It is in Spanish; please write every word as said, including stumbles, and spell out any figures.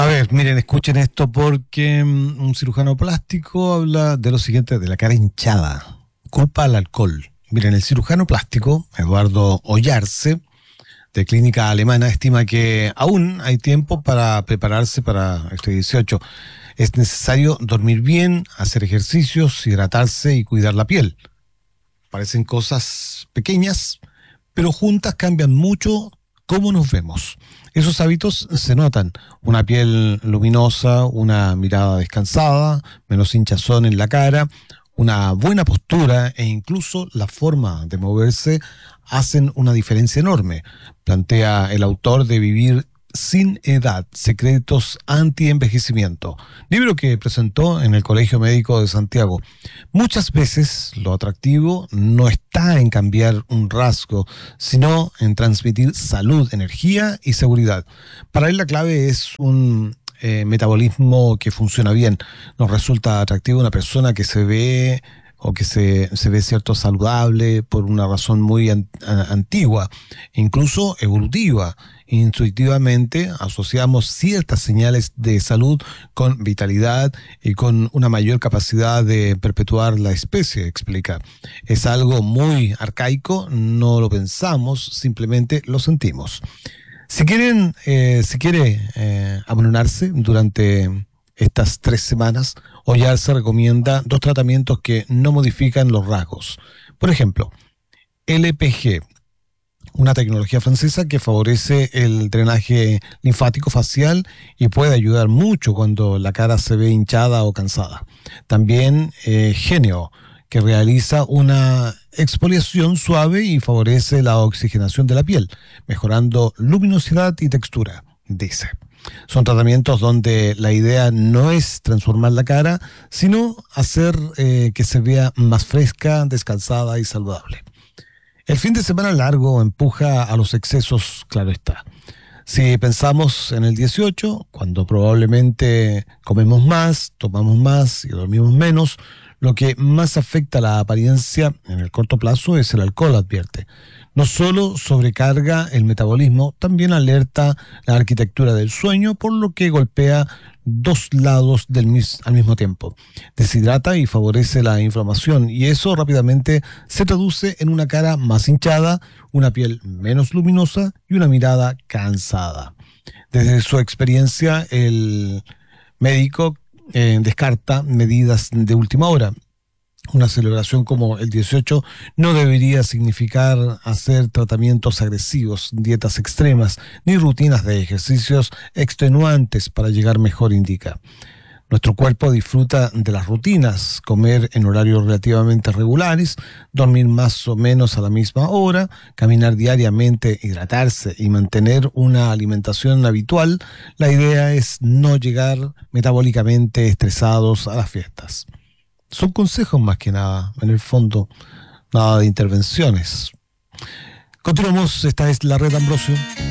A ver, miren, escuchen esto porque mm, un cirujano plástico habla de lo siguiente, de la cara hinchada. Culpa al alcohol. Miren, el cirujano plástico, Eduardo Ollarse, de clínica alemana, estima que aún hay tiempo para prepararse para este dieciocho. Es necesario dormir bien, hacer ejercicios, hidratarse y cuidar la piel. Parecen cosas pequeñas, pero juntas cambian mucho cómo nos vemos. Esos hábitos se notan: una piel luminosa, una mirada descansada, menos hinchazón en la cara, una buena postura e incluso la forma de moverse hacen una diferencia enorme, plantea el autor de Vivir sin edad, secretos anti-envejecimiento, libro que presentó en el Colegio Médico de Santiago. Muchas veces lo atractivo no está en cambiar un rasgo, sino en transmitir salud, energía y seguridad. Para él la clave es un eh, metabolismo que funciona bien. Nos resulta atractivo una persona que se ve o que se, se ve cierto saludable por una razón muy an, a, antigua, incluso evolutiva. Intuitivamente asociamos ciertas señales de salud con vitalidad y con una mayor capacidad de perpetuar la especie, explica. Es algo muy arcaico, no lo pensamos, simplemente lo sentimos. Si quieren, eh, si quiere eh, abonarse durante estas tres semanas, Ollarse recomienda dos tratamientos que no modifican los rasgos. Por ejemplo, L P G, una tecnología francesa que favorece el drenaje linfático facial y puede ayudar mucho cuando la cara se ve hinchada o cansada. También eh, Genio, que realiza una exfoliación suave y favorece la oxigenación de la piel, mejorando luminosidad y textura, dice. Son tratamientos donde la idea no es transformar la cara, sino hacer eh, que se vea más fresca, descansada y saludable. El fin de semana largo empuja a los excesos, claro está. Si pensamos en el dieciocho, cuando probablemente comemos más, tomamos más y dormimos menos, lo que más afecta la apariencia en el corto plazo es el alcohol, advierte. No solo sobrecarga el metabolismo, también alerta la arquitectura del sueño, por lo que golpea dos lados del mis, al mismo tiempo. Deshidrata y favorece la inflamación, y eso rápidamente se traduce en una cara más hinchada, una piel menos luminosa y una mirada cansada. Desde su experiencia, el médico eh, descarta medidas de última hora. Una celebración como el dieciocho no debería significar hacer tratamientos agresivos, dietas extremas, ni rutinas de ejercicios extenuantes para llegar mejor, indica. Nuestro cuerpo disfruta de las rutinas: comer en horarios relativamente regulares, dormir más o menos a la misma hora, caminar diariamente, hidratarse y mantener una alimentación habitual. La idea es no llegar metabólicamente estresados a las fiestas. Son consejos más que nada, en el fondo, nada de intervenciones. Continuamos, esta es la Red Ambrosio.